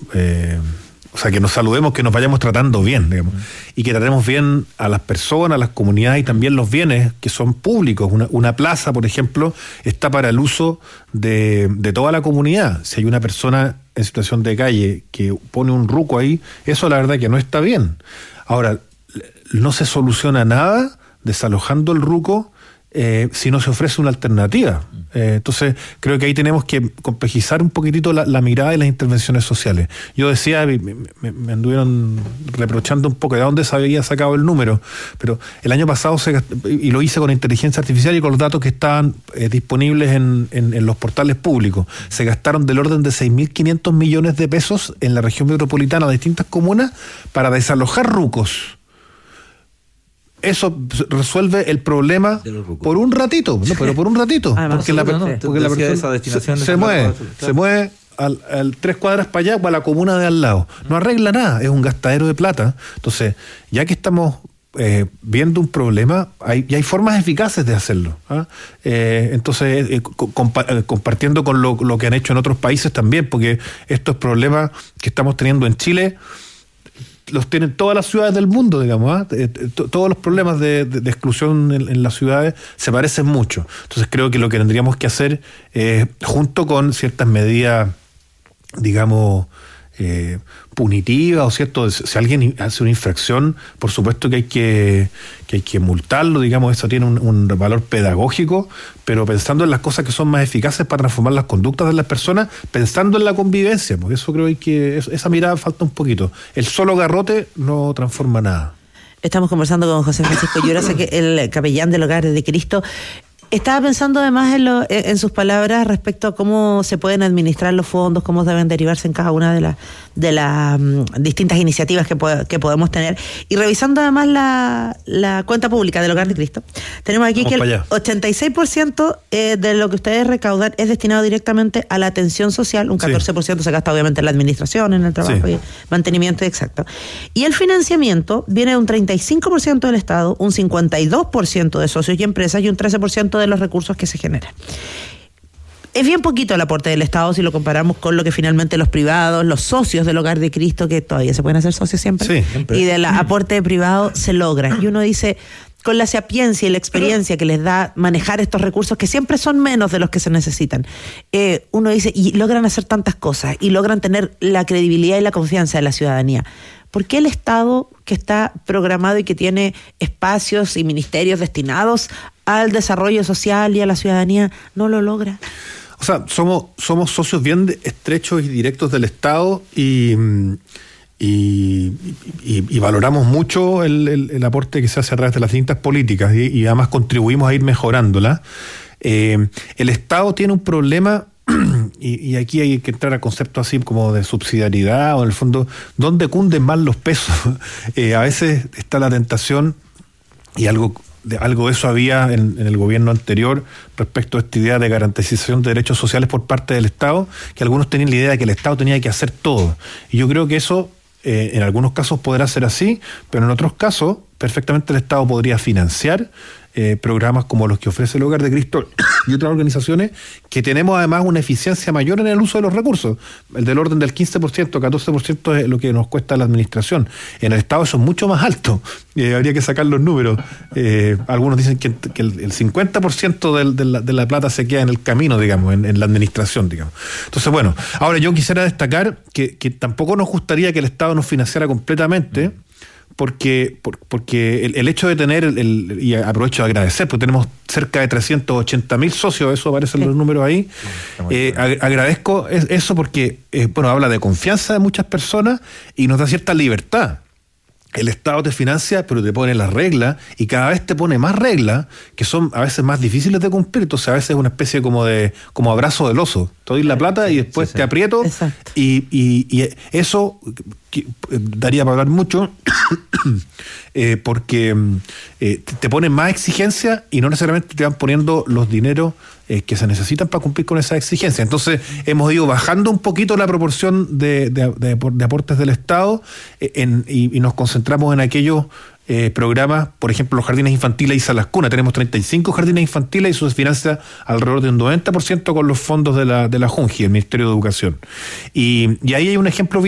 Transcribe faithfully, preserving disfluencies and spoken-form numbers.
Eh, o sea, que nos saludemos, que nos vayamos tratando bien, digamos, uh-huh. y que tratemos bien a las personas, a las comunidades y también los bienes que son públicos. Una, una plaza, por ejemplo, está para el uso de, de toda la comunidad. Si hay una persona en situación de calle que pone un ruco ahí, eso la verdad que no está bien. Ahora, no se soluciona nada desalojando el ruco eh, si no se ofrece una alternativa. Eh, entonces, creo que ahí tenemos que complejizar un poquitito la, la mirada y las intervenciones sociales. Yo decía, me, me, me anduvieron reprochando un poco de dónde se había sacado el número, pero el año pasado, se, y lo hice con inteligencia artificial y con los datos que estaban eh, disponibles en, en, en los portales públicos, se gastaron del orden de seis mil quinientos millones de pesos en la región metropolitana de distintas comunas para desalojar rucos. Eso resuelve el problema por un ratito, no, pero por un ratito. Además, porque la, no, no, porque la persona esa destinación se, se mueve, se mueve al, al tres cuadras para allá o a la comuna de al lado. No arregla nada, es un gastadero de plata. Entonces, ya que estamos eh, viendo un problema, hay, y hay formas eficaces de hacerlo. ¿ah? Eh, entonces, eh, compa- compartiendo con lo, lo que han hecho en otros países también, porque estos problemas que estamos teniendo en Chile los tienen todas las ciudades del mundo, digamos. ¿eh? Todos los problemas de, de, de exclusión en, en las ciudades se parecen mucho. Entonces creo que lo que tendríamos que hacer, eh, junto con ciertas medidas, digamos, eh, punitivas, o cierto, si alguien hace una infracción, por supuesto que hay que, que hay que multarlo, digamos, eso tiene un, un valor pedagógico, pero pensando en las cosas que son más eficaces para transformar las conductas de las personas, pensando en la convivencia, porque eso creo que esa mirada falta un poquito. El solo garrote no transforma nada. Estamos conversando con José Francisco Yuraza, que el capellán del Hogar de Cristo. Estaba pensando además en, lo, en sus palabras respecto a cómo se pueden administrar los fondos, cómo deben derivarse en cada una de las de las um, distintas iniciativas que, po- que podemos tener. Y revisando además la, la cuenta pública del Hogar de Cristo, tenemos aquí Vamos que el ochenta y seis por ciento eh, de lo que ustedes recaudan es destinado directamente a la atención social, un catorce por ciento sí. se gasta obviamente en la administración, en el trabajo sí. y mantenimiento, exacto. Y el financiamiento viene de un treinta y cinco por ciento del Estado, un cincuenta y dos por ciento de socios y empresas y un trece por ciento de los recursos que se generan. Es bien poquito el aporte del Estado si lo comparamos con lo que finalmente los privados, los socios del Hogar de Cristo, que todavía se pueden hacer socios siempre, sí, siempre. y del aporte privado se logra. Y uno dice, con la sapiencia y la experiencia que les da manejar estos recursos, que siempre son menos de los que se necesitan, eh, uno dice, y logran hacer tantas cosas, y logran tener la credibilidad y la confianza de la ciudadanía. ¿Por qué el Estado, que está programado y que tiene espacios y ministerios destinados al desarrollo social y a la ciudadanía, no lo logra? O sea, somos, somos socios bien estrechos y directos del Estado y, y, y, y valoramos mucho el, el, el aporte que se hace a través de las distintas políticas y, y además contribuimos a ir mejorándolas. Eh, el Estado tiene un problema. Y, y aquí hay que entrar a conceptos así como de subsidiariedad o en el fondo, ¿dónde cunden más los pesos? Eh, a veces está la tentación, y algo de algo de eso había en, en el gobierno anterior respecto a esta idea de garantización de derechos sociales por parte del Estado, que algunos tenían la idea de que el Estado tenía que hacer todo. Y yo creo que eso eh, en algunos casos podrá ser así, pero en otros casos perfectamente el Estado podría financiar Eh, programas como los que ofrece el Hogar de Cristo y otras organizaciones, que tenemos además una eficiencia mayor en el uso de los recursos. El del orden del quince por ciento, catorce por ciento es lo que nos cuesta la administración. En el Estado eso es mucho más alto. Eh, habría que sacar los números. Eh, algunos dicen que, que el, el cincuenta por ciento del, de, la, de la plata se queda en el camino, digamos, en, en la administración, digamos. Entonces, bueno, ahora yo quisiera destacar que, que tampoco nos gustaría que el Estado nos financiara completamente, porque por, porque el, el hecho de tener, el, el, y aprovecho de agradecer, porque tenemos cerca de trescientos ochenta mil socios, eso aparecen sí. los números ahí, eh, ag- agradezco eso porque, eh, bueno, habla de confianza de muchas personas y nos da cierta libertad. El Estado te financia, pero te pone las reglas, y cada vez te pone más reglas que son a veces más difíciles de cumplir. Entonces a veces es una especie como de como abrazo del oso. Te doy la plata y después sí, sí. te aprieto. Y, y, y eso que, daría para hablar mucho eh, porque eh, te ponen más exigencia y no necesariamente te van poniendo los dineros eh, que se necesitan para cumplir con esa exigencia. Entonces hemos ido bajando un poquito la proporción de, de, de, de aportes del Estado eh, en, y, y nos concentramos en aquellos eh, programas, por ejemplo, los jardines infantiles y salas cuna. Tenemos treinta y cinco jardines infantiles y eso se financia alrededor de un noventa por ciento con los fondos de la, de la Junji, el Ministerio de Educación. Y, y ahí hay un ejemplo bien